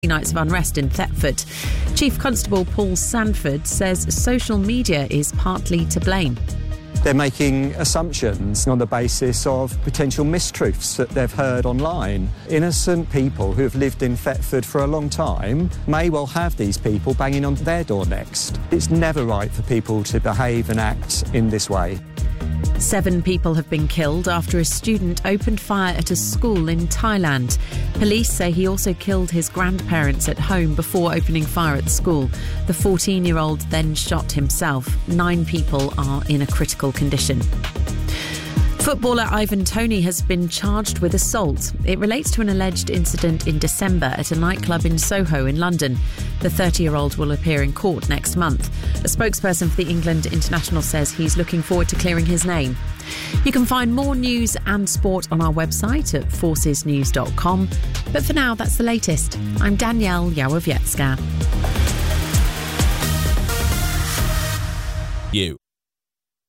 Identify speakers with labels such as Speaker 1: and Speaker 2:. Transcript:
Speaker 1: nights of unrest in Thetford. Chief Constable Paul Sanford says social media is partly to blame.
Speaker 2: They're making assumptions on the basis of potential mistruths that they've heard online. Innocent people who have lived in Thetford for a long time may well have these people banging on their door next. It's never right for people to behave and act in this way.
Speaker 1: 7 people have been killed after a student opened fire at a school in Thailand. Police say he also killed his grandparents at home before opening fire at the school. The 14-year-old then shot himself. 9 people are in a critical condition. Footballer Ivan Toney has been charged with assault. It relates to an alleged incident in December at a nightclub in Soho in London. The 30-year-old will appear in court next month. A spokesperson for the England international says he's looking forward to clearing his name. You can find more news and sport on our website at forcesnews.com. But for now, that's the latest. I'm Danielle Yawowiecka.
Speaker 3: You.